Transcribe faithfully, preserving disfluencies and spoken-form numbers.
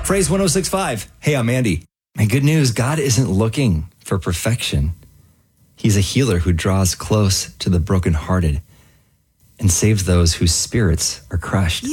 Praise one oh six point five. Hey, I'm Andy. And good news, God isn't looking for perfection. He's a healer who draws close to the brokenhearted and saves those whose spirits are crushed.